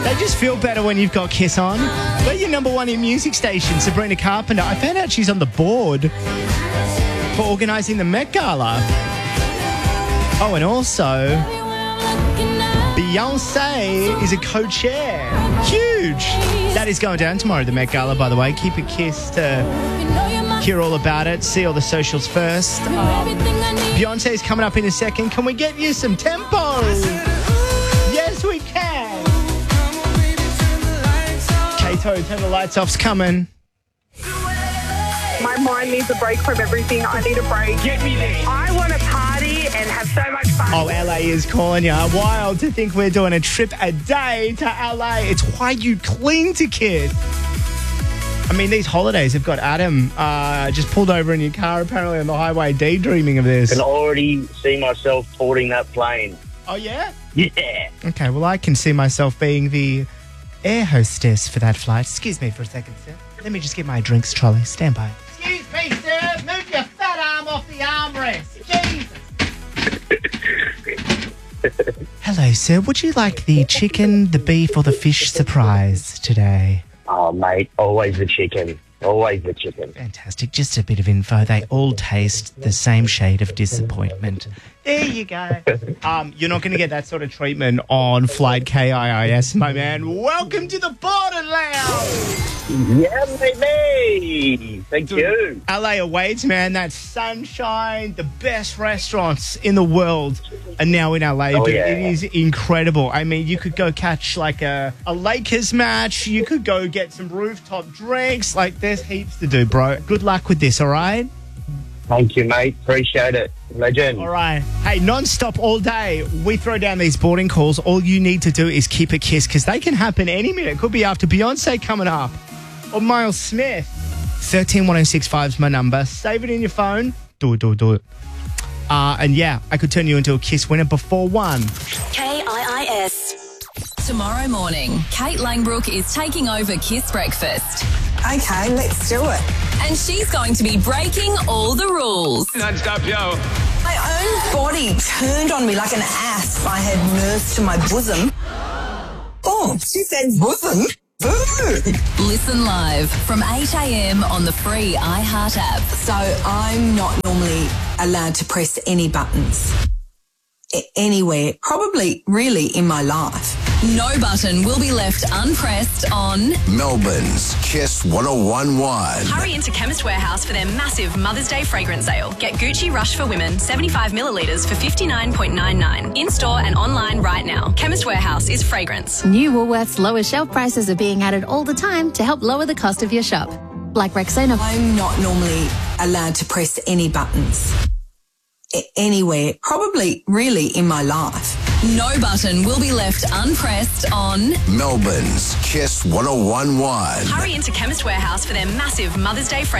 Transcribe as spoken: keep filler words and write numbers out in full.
They just feel better when you've got Kiss on. We're your number one in music station, Sabrina Carpenter. I found out she's on the board for organising the Met Gala. Oh, and also, Beyonce is a co-chair. Huge. That is going down tomorrow, the Met Gala, by the way. Keep a Kiss to hear all about it. See all the socials first. Um, Beyonce is coming up in a second. Can we get you some tempo? Yes, we can. Kato, turn the lights off's coming. My mind needs a break from everything. I need a break. Get me there. I want to party and have so much fun. Oh, L A is calling you. Wild to think we're doing a trip a day to L A. It's why you cling to Kiss. I mean, these holidays have got Adam uh, just pulled over in your car, apparently on the highway, daydreaming of this. I can already see myself boarding that plane. Oh, yeah? Yeah. Okay, well, I can see myself being the air hostess for that flight. Excuse me for a second, sir. Let me just get my drinks trolley. Stand by. Excuse me, sir. Move your fat arm off the armrest. Jesus. Hello, sir. Would you like the chicken, the beef, or the fish surprise today? Oh, mate, always the chicken. Always the chicken. Fantastic. Just a bit of info. They all taste the same shade of disappointment. There you go. Um, you're not going to get that sort of treatment on Flight K I I S, my man. Welcome to the Borderlands. Yeah, baby. Thank Dude, you. L A awaits, man. That sunshine, the best restaurants in the world are now in L A. Oh, but yeah. It is incredible. I mean, you could go catch like a, a Lakers match. You could go get some rooftop drinks. Like, there's heaps to do, bro. Good luck with this, all right? Thank you, mate. Appreciate it. Legend. All right. Hey, non-stop all day. We throw down these boarding calls. All you need to do is keep a Kiss because they can happen any minute. It could be after Beyonce coming up or Miles Smith. one three one oh six five is my number. Save it in your phone. Do it, do it, do it. Uh, and yeah, I could turn you into a Kiss winner before one. K I I S. Tomorrow morning, Kate Langbrook is taking over Kiss Breakfast. Okay, let's do it. And she's going to be breaking all the rules. Non-stop, yo. My own body turned on me like an asp I had nursed to my bosom. Oh, she said bosom. Boo! Listen live from eight a.m. on the free iHeart app. So I'm not normally allowed to press any buttons. A- anywhere, probably really in my life. No button will be left unpressed on Melbourne's Kiss one oh one point one. Hurry into Chemist Warehouse for their massive Mother's Day fragrance sale. Get Gucci Rush for Women, seventy-five millilitres for fifty-nine dollars ninety-nine. In-store and online right now. Chemist Warehouse is fragrance. New Woolworths lower shelf prices are being added all the time to help lower the cost of your shop. Like Rexona. I'm not normally allowed to press any buttons. A- anywhere, probably really in my life. No button will be left unpressed on Melbourne's Kiss one oh one point one. Hurry into Chemist Warehouse for their massive Mother's Day fragrance